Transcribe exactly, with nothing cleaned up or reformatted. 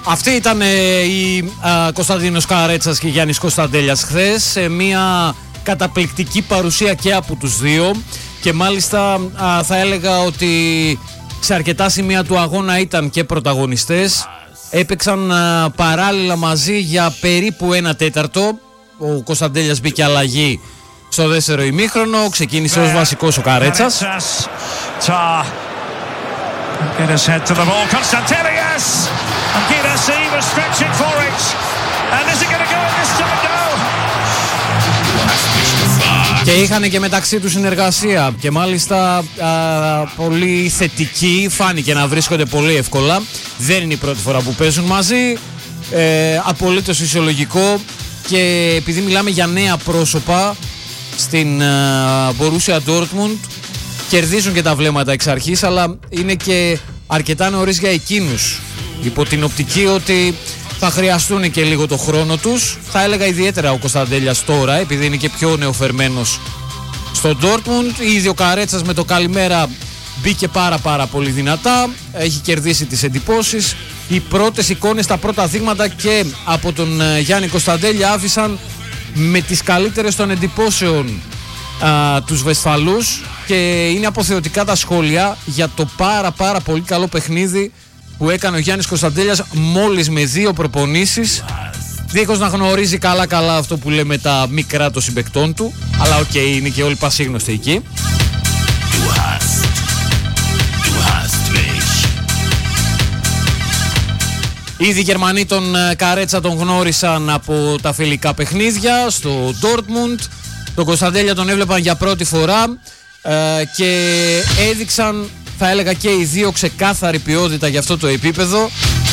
Αυτή ήταν ε, η α, Κωνσταντίνος Καρέτσας και Γιάννης Κωνσταντέλιας χθες, σε μια καταπληκτική παρουσία και από τους δύο, και μάλιστα α, θα έλεγα ότι σε αρκετά σημεία του αγώνα ήταν και πρωταγωνιστές. Έπαιξαν α, παράλληλα μαζί για περίπου ένα τέταρτο. Ο Κωνσταντέλιας μπήκε αλλαγή στο δεύτερο ημίχρονο, ξεκίνησε ως βασικός ο Καρέτσας. Και είχαν και μεταξύ τους συνεργασία και μάλιστα α, πολύ θετική, φάνηκε να βρίσκονται πολύ εύκολα. Δεν είναι η πρώτη φορά που παίζουν μαζί, ε, απολύτως φυσιολογικό, και επειδή μιλάμε για νέα πρόσωπα στην Borussia Dortmund, κερδίζουν και τα βλέμματα εξ αρχής, αλλά είναι και αρκετά νωρίς για εκείνους, υπό την οπτική ότι θα χρειαστούν και λίγο το χρόνο τους. Θα έλεγα ιδιαίτερα ο Κωνσταντέλιας τώρα, επειδή είναι και πιο νεοφερμένος στο Dortmund. Ήδη ο Καρέτσας με το καλημέρα μπήκε πάρα πάρα πολύ δυνατά, έχει κερδίσει τις εντυπώσεις. Οι πρώτες εικόνες, τα πρώτα δείγματα και από τον Γιάννη Κωνσταντέλια άφησαν με τις καλύτερες των εντυπώσεων α, τους Βεσφαλούς, και είναι αποθεωτικά τα σχόλια για το πάρα πάρα πολύ καλό παιχνίδι που έκανε ο Γιάννης Κωνσταντέλιας μόλις με δύο προπονήσεις, δίχως να γνωρίζει καλά καλά αυτό που λέμε τα μικρά των συμπαικτών του, αλλά οκ, okay, είναι και όλοι πασίγνωστοι εκεί. Ήδη οι Γερμανοί τον Καρέτσα τον γνώρισαν από τα φιλικά παιχνίδια στο Dortmund. Τον Κωνσταντέλια τον έβλεπαν για πρώτη φορά ε, και έδειξαν, θα έλεγα και οι δύο, ξεκάθαρη ποιότητα για αυτό το επίπεδο.